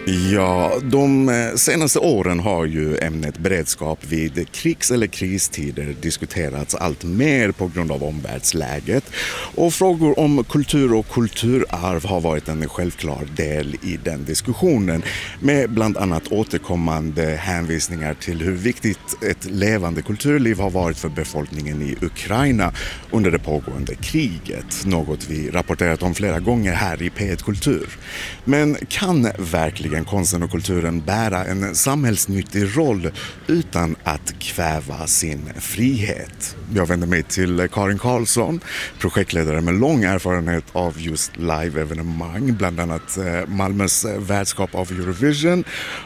Ja, de senaste åren har ju ämnet beredskap vid krigs- eller kristider diskuterats allt mer på grund av omvärldsläget. Och frågor om kultur och kulturarv har varit en självklar del i den diskussionen, med bland annat återkommande hänvisningar till hur viktigt ett levande kulturliv har varit för befolkningen i Ukraina under det pågående kriget. Något vi rapporterat om flera gånger här i P1 Kultur. Men kan verkligen konsten och kulturen bära en samhällsnyttig roll utan att kväva sin frihet? Jag vänder mig till Karin Karlsson, projektledare med lång erfarenhet av just live-evenemang, bland annat Malmös värdskap av Eurovision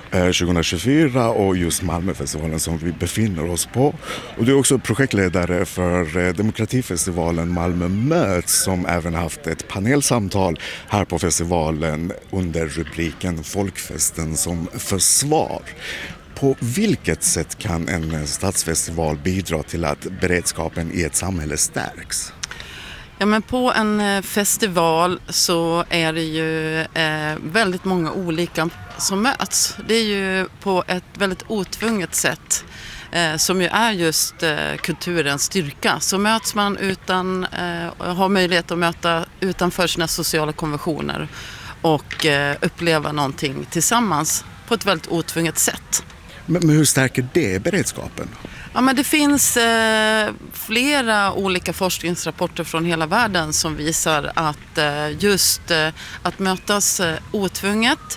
2024 och just Malmöfestivalen som vi befinner oss på. Och du är också projektledare för demokratifestivalen Malmö möts, som även haft ett panelsamtal här på festivalen under rubriken Folkfesten som försvar. På vilket sätt kan en stadsfestival bidra till att beredskapen i ett samhälle stärks? Ja, men på en festival så är det ju väldigt många olika som möts. Det är ju på ett väldigt otvunget sätt som ju är just kulturens styrka. Så möts man utan har möjlighet att möta utanför sina sociala konventioner och uppleva någonting tillsammans på ett väldigt otvunget sätt. Men hur stärker det beredskapen? Ja, men det finns flera olika forskningsrapporter från hela världen som visar att just att mötas otvunget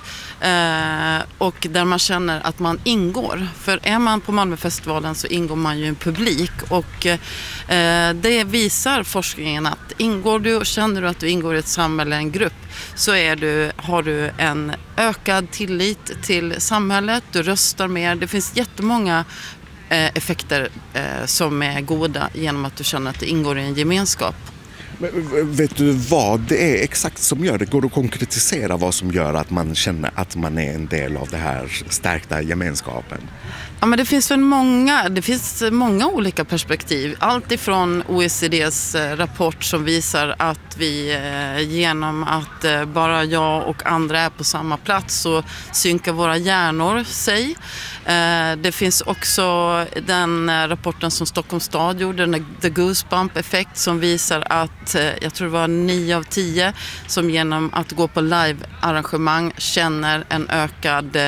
och där man känner att man ingår. För är man på Malmöfestivalen så ingår man ju i en publik och det visar forskningen att ingår du och känner du att du ingår i ett samhälle, en grupp, så har du en ökad tillit till samhället, du röstar mer. Det finns jättemånga effekter som är goda genom att du känner att du ingår i en gemenskap. Men vet du vad det är exakt som gör det? Går det att konkretisera vad som gör att man känner att man är en del av det här stärkta gemenskapen? Ja, men det finns många olika perspektiv. Allt ifrån OECDs rapport som visar att vi genom att bara jag och andra är på samma plats så synkar våra hjärnor sig. Det finns också den rapporten som Stockholms stad gjorde, The Goosebump-effekt, som visar att jag tror det var 9 av 10 som genom att gå på live-arrangemang känner en ökad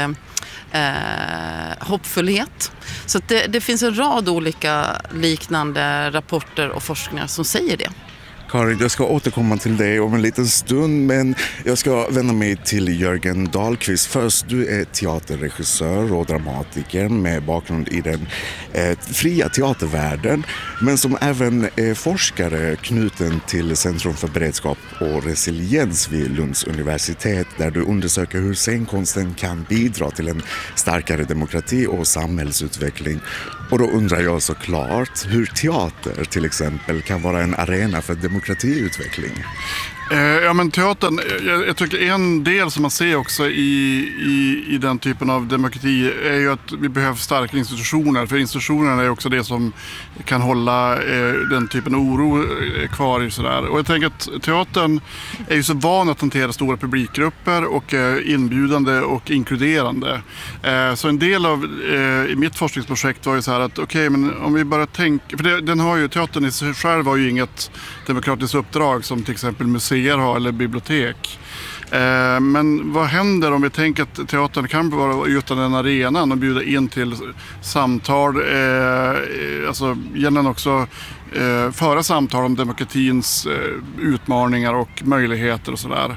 hoppfullhet. Så att det finns en rad olika liknande rapporter och forskningar som säger det. Karin, jag ska återkomma till dig om en liten stund, men jag ska vända mig till Jörgen Dahlqvist. Först, du är teaterregissör och dramatiker med bakgrund i den fria teatervärlden, men som även är forskare knuten till Centrum för beredskap och resiliens vid Lunds universitet, där du undersöker hur scenkonsten kan bidra till en starkare demokrati och samhällsutveckling. Och då undrar jag såklart hur teater till exempel kan vara en arena för demokratiutveckling. Ja, men teatern, jag tycker en del som man ser också i den typen av demokrati är ju att vi behöver starka institutioner. För institutionerna är också det som kan hålla den typen av oro kvar i sådär. Och jag tänker att teatern är ju så van att hantera stora publikgrupper och inbjudande och inkluderande. Så en del av i mitt forskningsprojekt var ju så här att okej, men om vi bara tänker, för teatern i sig själv har ju inget demokratiskt uppdrag som till exempel museer har eller bibliotek. Men vad händer om vi tänker att teatern kan vara utan den arenan och bjuda in till samtal, alltså gärna också föra samtal om demokratins utmaningar och möjligheter och sådär.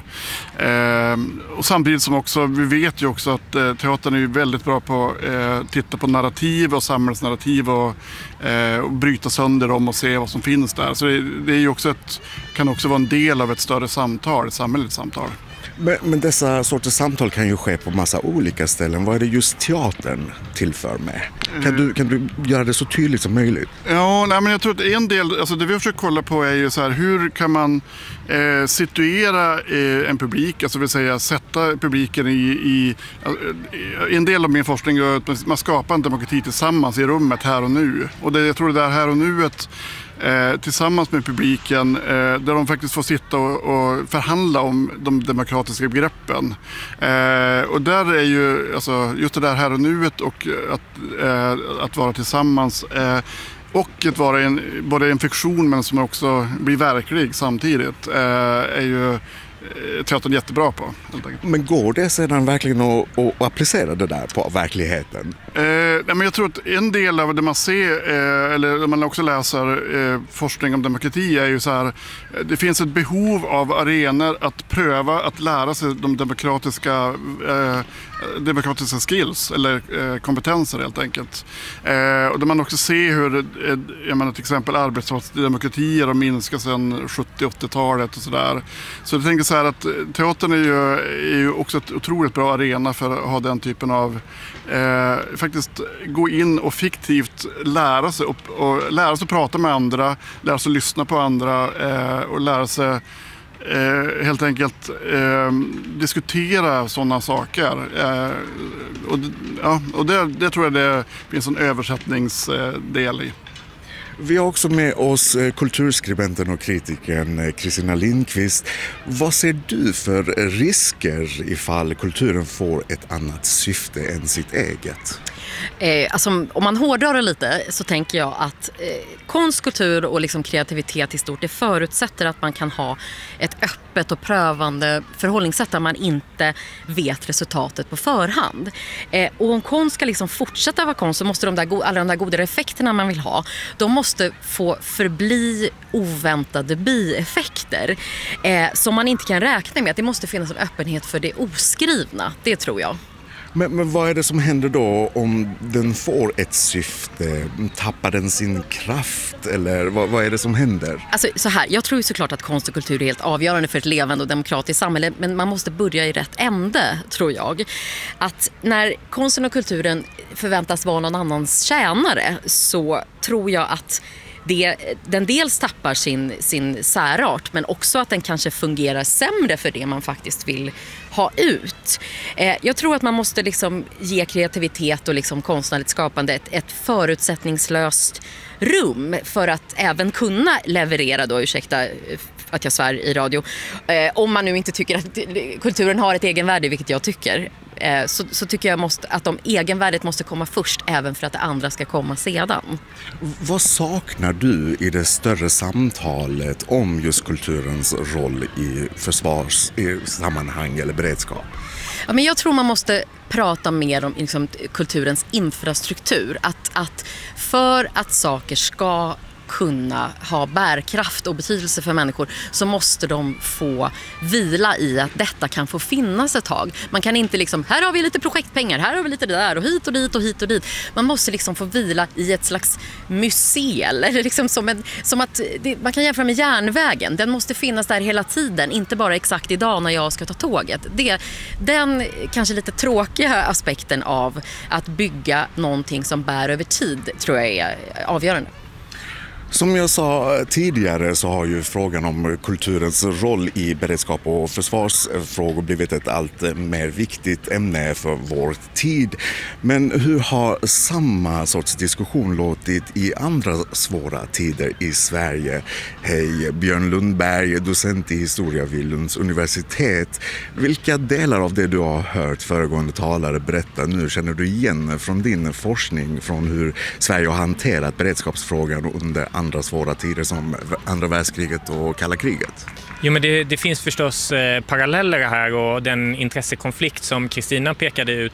Och samtidigt som också, vi vet ju också att teatern är väldigt bra på att titta på narrativ och samhällsnarrativ och bryta sönder dem och se vad som finns där. Så det är ju också kan också vara en del av ett större samtal, ett samhälleligt samtal. Men dessa sorters samtal kan ju ske på massa olika ställen. Vad är det just teatern tillför med? Kan du göra det så tydligt som möjligt? Ja, men jag tror att en del, alltså det vi försöker kolla på är ju så här, hur kan man situera en publik, alltså vill säga sätta publiken i en del av min forskning är att man skapar en demokrati tillsammans i rummet här och nu. Och jag tror det där här och nuet tillsammans med publiken där de faktiskt får sitta och förhandla om de demokratiska begreppen. Och där är ju alltså, just det där här och nuet och att vara tillsammans och att vara både en fiktion men som också blir verklig samtidigt är ju teatern jättebra på. Men går det sedan verkligen att applicera det där på verkligheten? Men jag tror att en del av det man ser, eller när man också läser forskning om demokrati, är ju så här: det finns ett behov av arenor att pröva att lära sig de demokratiska skills eller kompetenser helt enkelt. Och där man också ser hur till exempel arbetsplatsdemokratier har minskat sedan 70-80-talet och sådär. Så jag tänker så här att teatern är ju också ett otroligt bra arena för att ha den typen av faktiskt gå in och fiktivt lära sig och lära sig att prata med andra, lära sig att lyssna på andra och lära sig helt enkelt diskutera sådana saker. Och det tror jag det finns en översättningsdel i. Vi har också med oss kulturskribenten och kritikern Kristina Lindqvist. Vad ser du för risker ifall kulturen får ett annat syfte än sitt eget? Alltså, om man hårdrar det lite så tänker jag att konst, kultur och liksom kreativitet i stort, det förutsätter att man kan ha ett öppet och prövande förhållningssätt där man inte vet resultatet på förhand. Och om konst ska liksom fortsätta vara konst så måste alla de där goda effekterna man vill ha, de måste få förbli oväntade bieffekter som man inte kan räkna med. Att det måste finnas en öppenhet för det oskrivna, det tror jag. Men vad är det som händer då om den får ett syfte? Tappar den sin kraft? Eller vad är det som händer? Alltså, så här, jag tror ju såklart att konst och kultur är helt avgörande för ett levande och demokratiskt samhälle. Men man måste börja i rätt ände, tror jag. Att när konsten och kulturen förväntas vara någon annans tjänare så tror jag att den dels tappar sin särart, men också att den kanske fungerar sämre för det man faktiskt vill ha ut. Jag tror att man måste liksom ge kreativitet och liksom konstnärligt skapande ett förutsättningslöst rum för att även kunna leverera då, ursäkta att jag svär i radio, om man nu inte tycker att kulturen har ett egenvärde, vilket jag tycker. Så tycker jag att egenvärdet måste komma först även för att det andra ska komma sedan. Vad saknar du i det större samtalet om just kulturens roll i försvarssammanhang eller beredskap? Ja, men jag tror man måste prata mer om liksom, kulturens infrastruktur. Att för att saker ska kunna ha bärkraft och betydelse för människor så måste de få vila i att detta kan få finnas ett tag. Man kan inte liksom, här har vi lite projektpengar, här har vi lite det där och hit och dit och hit och dit. Man måste liksom få vila i ett slags museum eller liksom som att man kan jämföra med järnvägen. Den måste finnas där hela tiden, inte bara exakt idag när jag ska ta tåget. Den kanske lite tråkiga aspekten av att bygga någonting som bär över tid tror jag är avgörande. Som jag sa tidigare så har ju frågan om kulturens roll i beredskap och försvarsfrågor blivit ett allt mer viktigt ämne för vår tid. Men hur har samma sorts diskussion låtit i andra svåra tider i Sverige? Hej, Björn Lundberg, docent i historia vid Lunds universitet. Vilka delar av det du har hört föregående talare berätta nu känner du igen från din forskning från hur Sverige har hanterat beredskapsfrågan under andra svåra tider som andra världskriget och kalla kriget? Jo, men det finns förstås paralleller här, och den intressekonflikt som Kristina pekade ut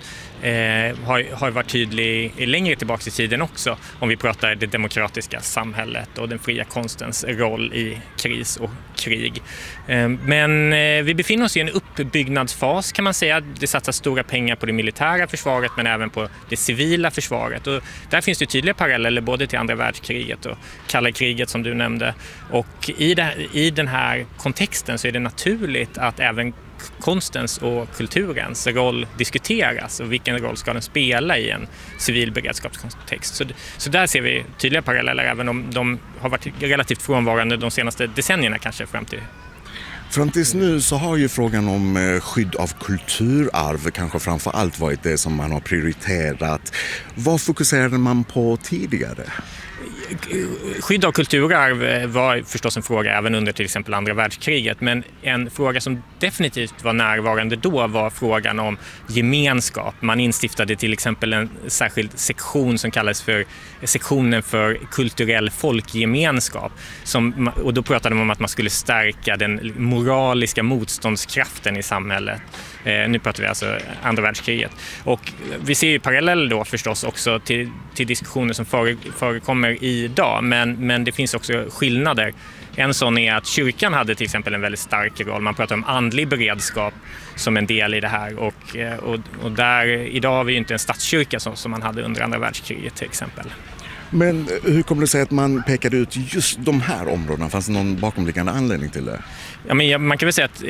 har varit tydlig längre tillbaka i tiden också, om vi pratar det demokratiska samhället och den fria konstens roll i kris och krig. Men vi befinner oss i en uppbyggnadsfas kan man säga. Det satsas stora pengar på det militära försvaret men även på det civila försvaret, och där finns det tydliga paralleller både till andra världskriget och kalla kriget som du nämnde, och i den här kontexten så är det naturligt att även konstens och kulturens roll diskuteras och vilken roll ska den spela i en civil beredskapskontext. Så där ser vi tydliga paralleller, även om de har varit relativt frånvarande de senaste decennierna kanske fram tills nu så har ju frågan om skydd av kulturarv kanske framför allt varit det som man har prioriterat. Vad fokuserade man på tidigare? Skydd av kulturarv var förstås en fråga även under till exempel andra världskriget, men en fråga som definitivt var närvarande då var frågan om gemenskap. Man instiftade till exempel en särskild sektion som kallades för sektionen för kulturell folkgemenskap, och då pratade man om att man skulle stärka den moraliska motståndskraften i samhället. Nu pratar vi alltså andra världskriget. Och vi ser ju parallell då förstås också till diskussioner som förekommer idag, men det finns också skillnader. En sån är att kyrkan hade till exempel en väldigt stark roll. Man pratar om andlig beredskap som en del i det här, och där idag har vi ju inte en statskyrka som man hade under andra världskriget till exempel. Men hur kommer det sig att man pekade ut just de här områdena? Fanns det någon bakomliggande anledning till det? Ja, men man kan väl säga att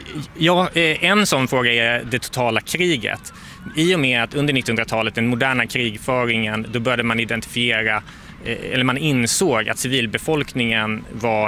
en sån fråga är det totala kriget. I och med att under 1900-talet, den moderna krigföringen, då började man identifiera, eller man insåg att civilbefolkningen var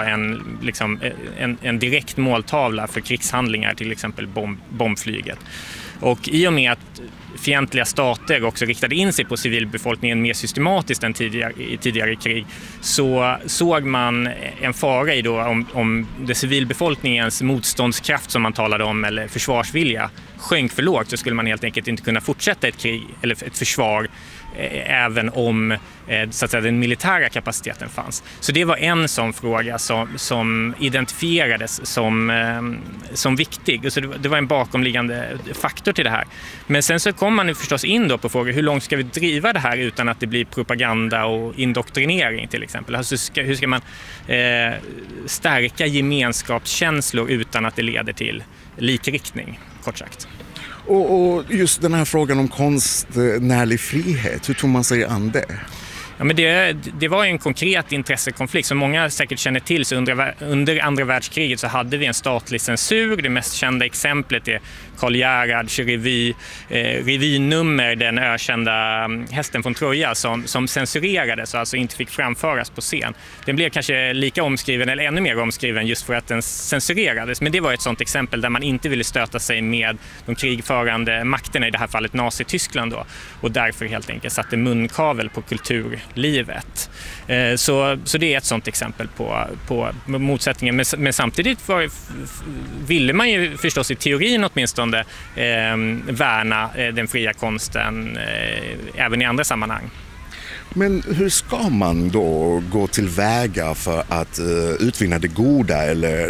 en direkt måltavla för krigshandlingar, till exempel bombflyget. Och i och med att fientliga stater också riktade in sig på civilbefolkningen mer systematiskt än i tidigare krig, så såg man en fara i då om det civilbefolkningens motståndskraft som man talade om, eller försvarsvilja, sjönk för lågt, så skulle man helt enkelt inte kunna fortsätta ett krig eller ett försvar även om så att säga, den militära kapaciteten fanns. Så det var en sån fråga som identifierades som viktig. Så det var en bakomliggande faktor till det här. Men sen så kom man nu förstås in då på frågor, hur långt ska vi driva det här utan att det blir propaganda och indoktrinering till exempel? Alltså hur ska man stärka gemenskapskänslor utan att det leder till likriktning, kort sagt? Och just den här frågan om konstnärlig frihet, hur tog man sig an det? Ja, men det var en konkret intressekonflikt som många säkert känner till. Så under andra världskriget så hade vi en statlig censur. Det mest kända exemplet är Karl Gerhards revynummer, den ökända Hästen från Troja, som censurerades och alltså inte fick framföras på scen. Den blev kanske lika omskriven eller ännu mer omskriven just för att den censurerades. Men det var ett sådant exempel där man inte ville stöta sig med de krigförande makterna, i det här fallet Nazityskland då, och därför helt enkelt satte munkavel på kulturlivet. Så det är ett sådant exempel på motsättningen. Men samtidigt ville man ju förstås i teorin åtminstone värna den fria konsten även i andra sammanhang. Men hur ska man då gå tillväga för att utvinna det goda eller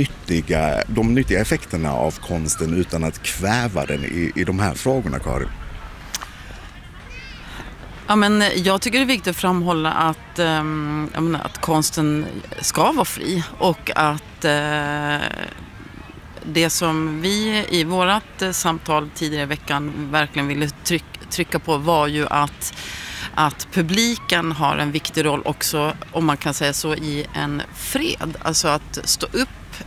de nyttiga effekterna av konsten utan att kväva den i de här frågorna, Karin? Ja, men jag tycker det är viktigt att framhålla att konsten ska vara fri, och att det som vi i vårat samtal tidigare i veckan verkligen ville trycka på var ju att publiken har en viktig roll också, om man kan säga så, i en fred. Alltså att stå upp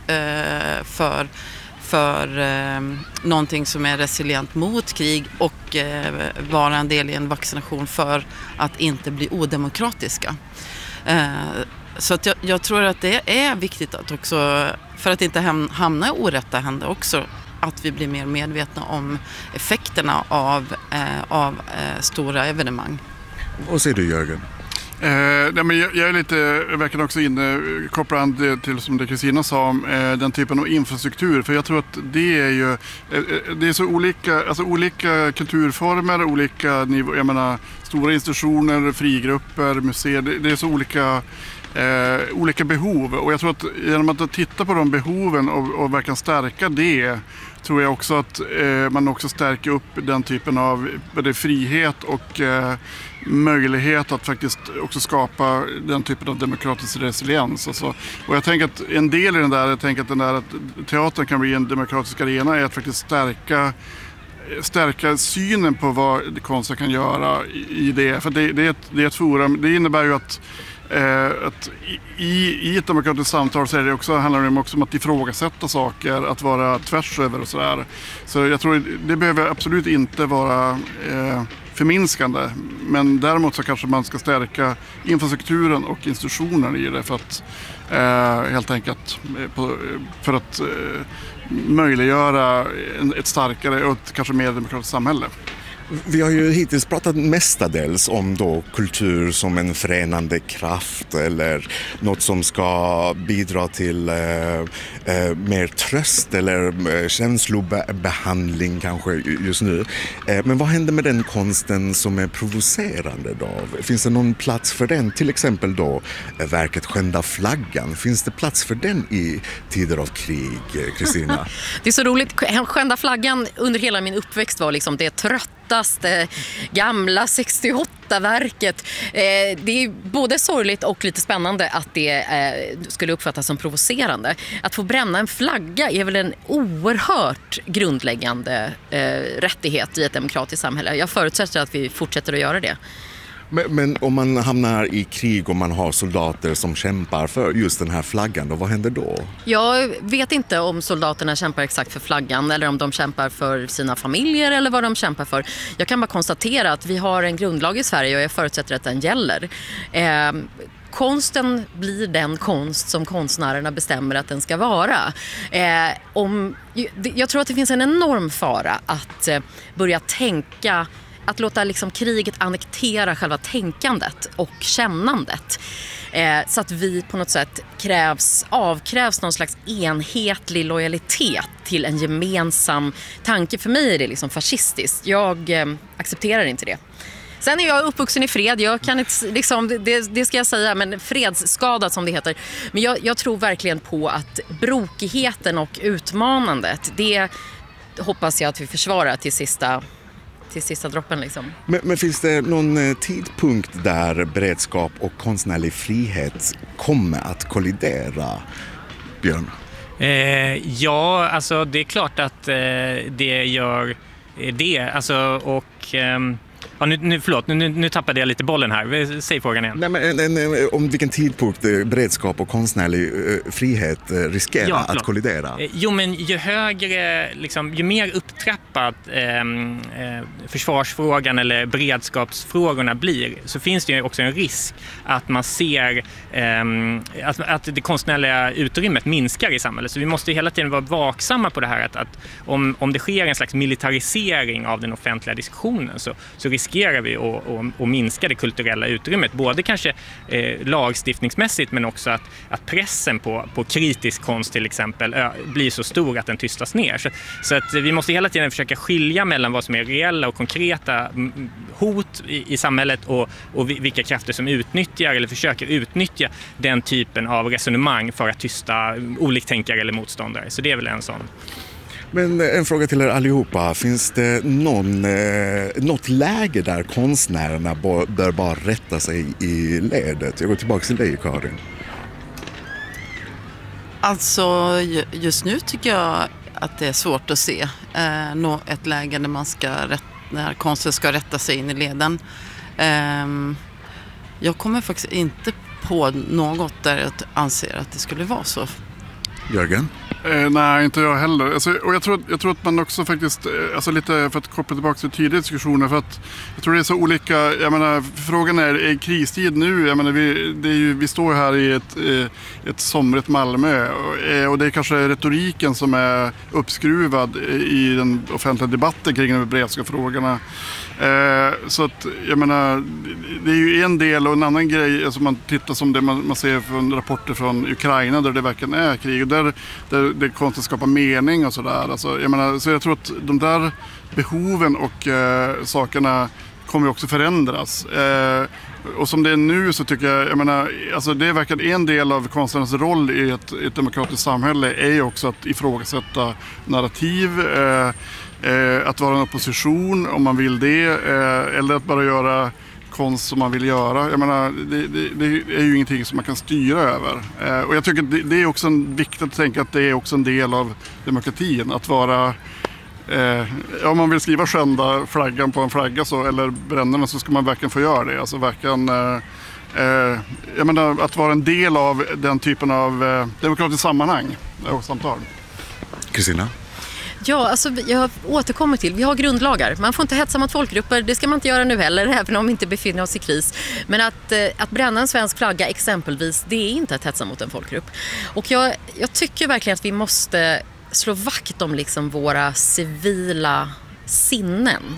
för någonting som är resilient mot krig och vara en del i en vaccination för att inte bli odemokratiska. Så att jag tror att det är viktigt att också, för att inte hamna i orätta händer också, att vi blir mer medvetna om effekterna av stora evenemang. Vad säger du, Jörgen? Men jag är lite, verkar också inne, kopplar an till som det Kristina sa om den typen av infrastruktur, för jag tror att det är så olika kulturformer, olika nivåer, jag menar stora institutioner, frigrupper, museer, det är så olika behov, och jag tror att genom att titta på de behoven och verkligen stärka det, tror jag också att man också stärker upp den typen av både frihet och möjlighet att faktiskt också skapa den typen av demokratisk resiliens. Alltså. Och jag tänker att en del i att teatern kan bli en demokratisk arena är att faktiskt stärka synen på vad konsten kan göra i det. För det är ett forum. Det innebär ju att i ett demokratiskt samtal så är det också, handlar det också om att ifrågasätta saker, att vara tvärs över och sådär. Så jag tror det behöver absolut inte vara förminskande, men däremot så kanske man ska stärka infrastrukturen och institutionen i det för att helt enkelt för att möjliggöra ett starkare och ett kanske mer demokratiskt samhälle. Vi har ju hittills pratat mestadels om då kultur som en förenande kraft eller något som ska bidra till mer tröst eller känslobehandling kanske just nu. Men vad händer med den konsten som är provocerande då? Finns det någon plats för den? Till exempel då verket Skända flaggan. Finns det plats för den i tider av krig, Kristina? Det är så roligt. Skända flaggan under hela min uppväxt var liksom det tröttaste gamla 68-verket. Det är både sorgligt och lite spännande att det skulle uppfattas som provocerande. Att få bränna en flagga är väl en oerhört grundläggande rättighet i ett demokratiskt samhälle. Jag förutsätter att vi fortsätter att göra det. Men om man hamnar i krig och man har soldater som kämpar för just den här flaggan, då vad händer då? Jag vet inte om soldaterna kämpar exakt för flaggan eller om de kämpar för sina familjer eller vad de kämpar för. Jag kan bara konstatera att vi har en grundlag i Sverige och jag förutsätter att den gäller. Konsten blir den konst som konstnärerna bestämmer att den ska vara. Jag tror att det finns en enorm fara att börja tänka, att låta liksom kriget annektera själva tänkandet och kännandet. Så att vi på något sätt avkrävs någon slags enhetlig lojalitet till en gemensam tanke. För mig är det liksom fascistiskt. Jag accepterar inte det. Sen är jag uppvuxen i fred, jag kan inte, liksom, det ska jag säga, men fredsskadad som det heter. Men jag tror verkligen på att brokigheten och utmanandet, det hoppas jag att vi försvarar till sista droppen liksom. Men finns det någon tidpunkt där beredskap och konstnärlig frihet kommer att kollidera, Björn? Ja, alltså det är klart att det gör det. Alltså, och... Ja, nu tappade jag lite bollen här. Säg frågan igen. Nej, men, om vilken tidpunkt beredskap och konstnärlig frihet riskerar att kollidera? Jo, men ju högre, liksom, ju mer upptrappad försvarsfrågan eller beredskapsfrågorna blir, så finns det ju också en risk att man ser att det konstnärliga utrymmet minskar i samhället. Så vi måste hela tiden vara vaksamma på det här att om det sker en slags militarisering av den offentliga diskussionen så riskerar vi att minska det kulturella utrymmet. Både kanske lagstiftningsmässigt men också att pressen på kritisk konst till exempel blir så stor att den tystas ner. Så att vi måste hela tiden försöka skilja mellan vad som är reella och konkreta hot i samhället och vilka krafter som utnyttjar eller försöker utnyttja den typen av resonemang för att tysta oliktänkare eller motståndare. Så det är väl en sån. Men en fråga till er allihopa. Finns det något läge där konstnärerna bör bara rätta sig i ledet? Jag går tillbaka till dig, Karin. Alltså, just nu tycker jag att det är svårt att se ett läge när konsten ska rätta sig in i leden. Jag kommer faktiskt inte på något där jag anser att det skulle vara så. Jörgen? Nej, inte jag heller. Alltså, och jag tror att man också faktiskt, alltså lite för att koppla tillbaka till tidigare diskussioner, för att jag tror det är så olika, jag menar, frågan är kristid nu, jag menar, vi står här i ett somrigt Malmö och det är kanske retoriken som är uppskruvad i den offentliga debatten kring de beredskapsfrågorna. Så att, jag menar, det är ju en del och en annan grej, alltså man tittar som det man ser från rapporter från Ukraina där det verkligen är krig och där det konsten skapar mening och sådär. Alltså, så jag tror att de där behoven och sakerna kommer också förändras. Och som det är nu så tycker jag menar, alltså det är verkligen en del av konstnärens roll i ett demokratiskt samhälle är ju också att ifrågasätta narrativ, att vara en opposition om man vill det, eller att bara göra konst som man vill göra. Jag menar, det är ju ingenting som man kan styra över. Och jag tycker att det är också viktigt att tänka att det är också en del av demokratin. Att vara, om man vill skriva skända flaggan på en flagga eller bränna den, så ska man verkligen få göra det. Alltså verkligen, jag menar, att vara en del av den typen av demokratiskt sammanhang och samtal. Kristina? Ja, alltså jag återkommer till, vi har grundlagar. Man får inte hetsa mot folkgrupper, det ska man inte göra nu heller, även om vi inte befinner oss i kris. Men att bränna en svensk flagga exempelvis, det är inte att hetsa mot en folkgrupp. Och jag tycker verkligen att vi måste slå vakt om liksom våra civila sinnen.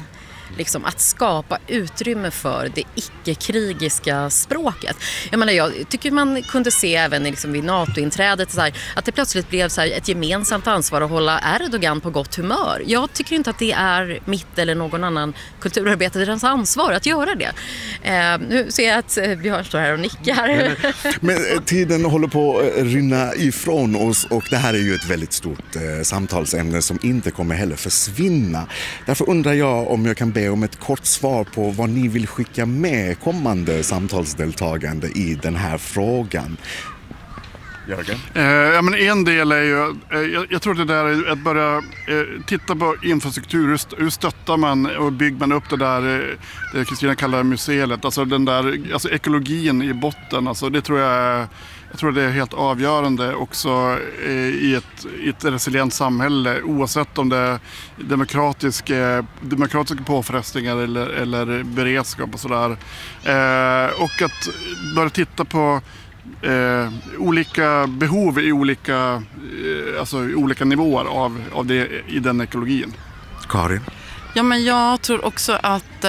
liksom, att skapa utrymme för det icke-krigiska språket. Jag menar, jag tycker man kunde se även liksom vid NATO-inträdet så här, att det plötsligt blev så här, ett gemensamt ansvar att hålla Erdogan på gott humör. Jag tycker inte att det är mitt eller någon annan kulturarbetares ansvar att göra det. Nu ser jag att Björn står här och nickar. Men tiden håller på att rinna ifrån oss och det här är ju ett väldigt stort samtalsämne som inte kommer heller försvinna. Därför undrar jag om jag kan be om ett kort svar på vad ni vill skicka med kommande samtalsdeltagande i den här frågan. Jörgen? Ja, men en del är ju, jag tror det där är att börja titta på infrastruktur. Hur stöttar man och bygger man upp det där, det Kristina kallar museet, alltså den där, alltså ekologin i botten, alltså det tror jag tror det är helt avgörande också i ett resilient samhälle, oavsett om det är demokratiska påfrestningar eller beredskap och sådär. Och att börja titta på olika behov i olika nivåer av det i den ekologin. Karin? Ja, men jag tror också att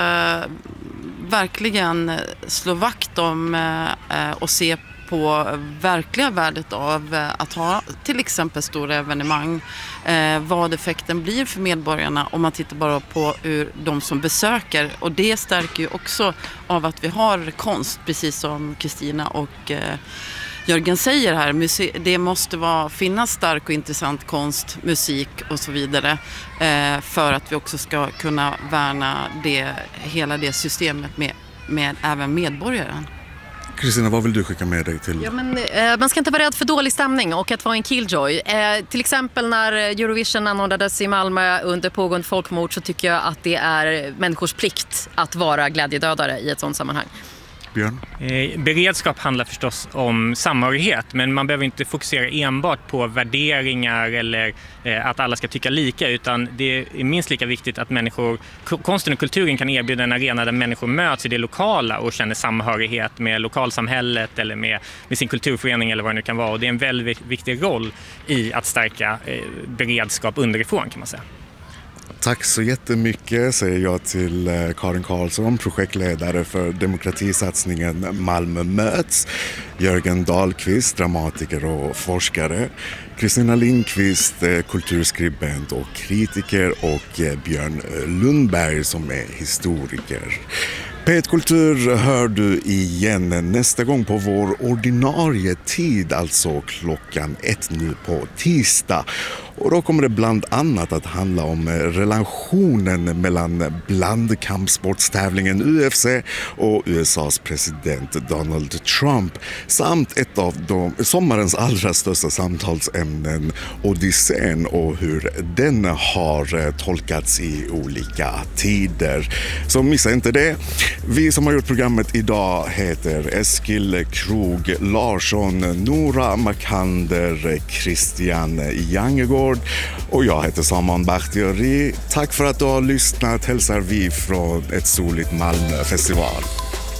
verkligen slå vakt om och se på verkliga värdet av att ha till exempel stora evenemang. Vad effekten blir för medborgarna om man tittar bara på de som besöker. Och det stärker ju också av att vi har konst, precis som Kristina och Jörgen säger här. Det måste finnas stark och intressant konst, musik och så vidare för att vi också ska kunna värna hela det systemet med även medborgaren. Kristina, vad vill du skicka med dig till? Ja, men, man ska inte vara rädd för dålig stämning och att vara en killjoy. Till exempel när Eurovision anordnades i Malmö under pågående folkmord så tycker jag att det är människors plikt att vara glädjedödare i ett sådant sammanhang. Björn? Beredskap handlar förstås om samhörighet, men man behöver inte fokusera enbart på värderingar eller att alla ska tycka lika, utan det är minst lika viktigt att konsten och kulturen kan erbjuda en arena där människor möts i det lokala och känner samhörighet med lokalsamhället eller med sin kulturförening eller vad det nu kan vara. Och det är en väldigt viktig roll i att stärka beredskap underifrån, kan man säga. Tack så jättemycket säger jag till Karin Karlsson, projektledare för demokratisatsningen Malmö möts, Jörgen Dahlqvist, dramatiker och forskare, Kristina Lindqvist, kulturskribent och kritiker och Björn Lundberg som är historiker. P1 Kultur hör du igen nästa gång på vår ordinarie tid, alltså 1:00 nu på tisdag. Och då kommer det bland annat att handla om relationen mellan blandkampsportstävlingen UFC och USAs president Donald Trump samt ett av sommarens allra största samtalsämnen, Odysseen, och hur den har tolkats i olika tider. Så missa inte det. Vi som har gjort programmet idag heter Eskil Krog Larsson, Nora Makander, Christian Jangegård och jag heter Saman Bakhtiari. Tack för att du har lyssnat, hälsar vi från ett soligt Malmö festival.